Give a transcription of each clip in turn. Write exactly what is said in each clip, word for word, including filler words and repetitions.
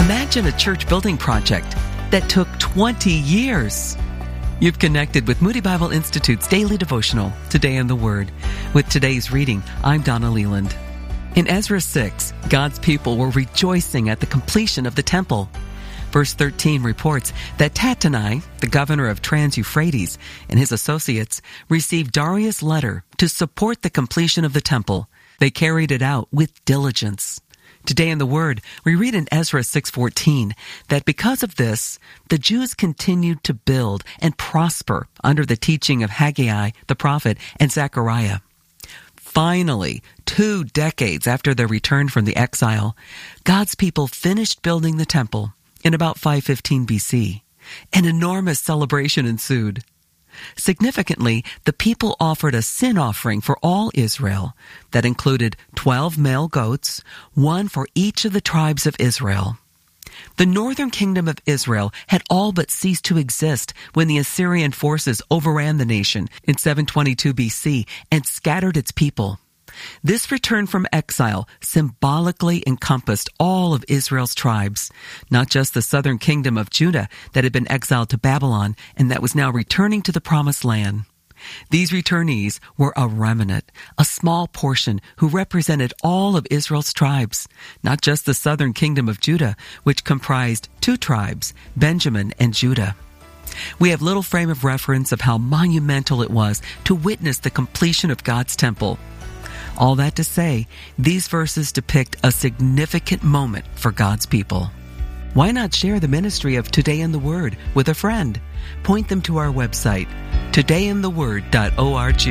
Imagine a church building project that took twenty years. You've connected with Moody Bible Institute's daily devotional, Today in the Word. With today's reading, I'm Donna Leland. In Ezra six, God's people were rejoicing at the completion of the temple. Verse thirteen reports that Tattenai, the governor of Trans-Euphrates, and his associates received Darius' letter to support the completion of the temple. They carried it out with diligence. Today in the Word, we read in Ezra six fourteen that because of this, the Jews continued to build and prosper under the teaching of Haggai, the prophet, and Zechariah. Finally, two decades after their return from the exile, God's people finished building the temple in about five fifteen B C. An enormous celebration ensued. Significantly, the people offered a sin offering for all Israel that included twelve male goats, one for each of the tribes of Israel. The northern kingdom of Israel had all but ceased to exist when the Assyrian forces overran the nation in seven twenty-two B C and scattered its people. This return from exile symbolically encompassed all of Israel's tribes, not just the southern kingdom of Judah that had been exiled to Babylon and that was now returning to the promised land. These returnees were a remnant, a small portion who represented all of Israel's tribes, not just the southern kingdom of Judah, which comprised two tribes, Benjamin and Judah. We have little frame of reference of how monumental it was to witness the completion of God's temple. All that to say, these verses depict a significant moment for God's people. Why not share the ministry of Today in the Word with a friend? Point them to our website, today in the word dot org.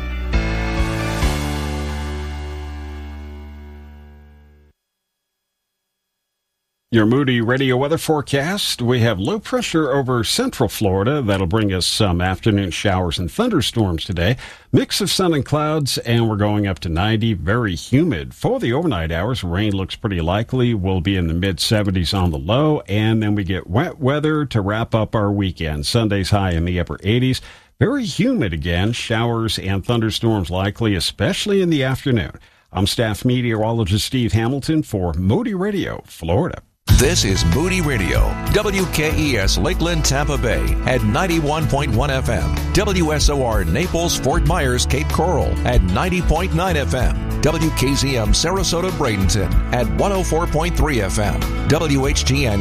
Your Moody Radio weather forecast. We have low pressure over central Florida. That'll bring us some afternoon showers and thunderstorms today. Mix of sun and clouds, and we're going up to ninety. Very humid. For the overnight hours, rain looks pretty likely. We'll be in the mid seventies on the low, and then we get wet weather to wrap up our weekend. Sunday's high in the upper eighties. Very humid again. Showers and thunderstorms likely, especially in the afternoon. I'm staff meteorologist Steve Hamilton for Moody Radio, Florida. This is Moody Radio, W K E S Lakeland, Tampa Bay at ninety-one point one F M, W S O R Naples, Fort Myers, Cape Coral at ninety point nine F M, W K Z M Sarasota, Bradenton at one oh four point three F M, W H G N